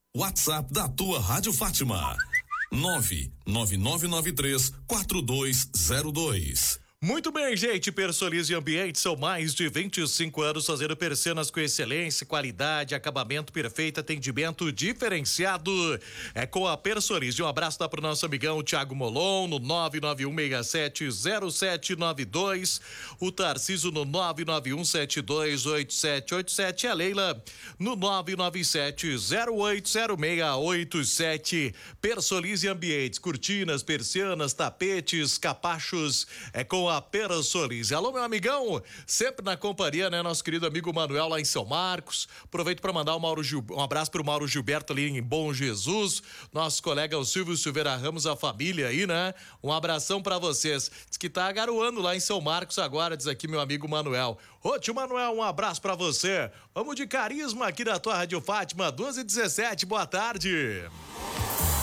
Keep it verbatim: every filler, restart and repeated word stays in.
WhatsApp da tua Rádio Fátima. nove nove nove nove três quatro dois zero dois. Muito bem, gente, Persolize Ambiente, são mais de vinte e cinco anos fazendo persianas com excelência, qualidade, acabamento perfeito, atendimento diferenciado. É com a Persolize. Um abraço dá pro nosso amigão Thiago Molon no nove nove um seis sete zero sete nove dois, o Tarciso no nove nove um sete dois oito sete oito sete, a Leila no nove nove sete zero oito zero seis oito sete. Persolize Ambientes, cortinas, persianas, tapetes, capachos, é com a Persolize. Alô, meu amigão, sempre na companhia, né, nosso querido amigo Manuel lá em São Marcos. Aproveito para mandar um, Mauro Gil... um abraço pro Mauro Gilberto ali em Bom Jesus, nosso colega o Silvio Silveira Ramos, a família aí, né? Um abração para vocês. Diz que tá garoando lá em São Marcos agora, diz aqui meu amigo Manuel. Ô, tio Manuel, um abraço para você. Vamos de carisma aqui na tua Rádio Fátima, doze e dezessete, boa tarde.